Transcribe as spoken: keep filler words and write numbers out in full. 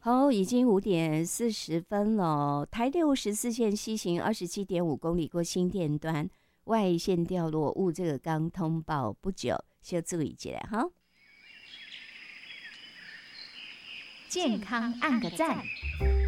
好，已经五点四十分了。台六十四线西行二十七点五公里过新店端，外线掉落物这个刚通报不久，先注意一下哈。 健康按个赞。